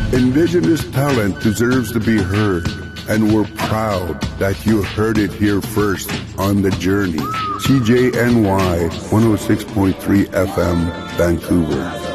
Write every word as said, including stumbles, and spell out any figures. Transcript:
Indigenous talent deserves to be heard, and we're proud that you heard it here first on The Journey. C J N Y one oh six point three F M, Vancouver.